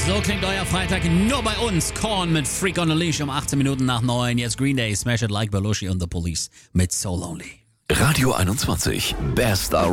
So klingt euer Freitag nur bei uns. Korn mit Freak on a Leash um 18 Minuten nach 9. Jetzt Green Day, Smash It Like Belushi und The Police mit So Lonely. Radio 21, Best